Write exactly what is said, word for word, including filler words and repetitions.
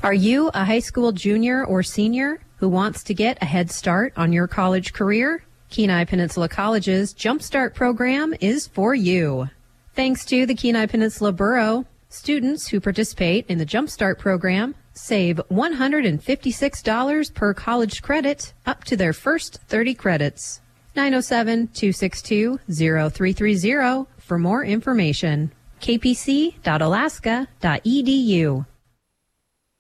Are you a high school junior or senior who wants to get a head start on your college career? Kenai Peninsula College's Jumpstart program is for you. Thanks to the Kenai Peninsula Borough, students who participate in the Jumpstart program save one hundred fifty-six dollars per college credit up to their first thirty credits. nine oh seven, two six two, oh three three oh for more information. k p c dot alaska dot e d u.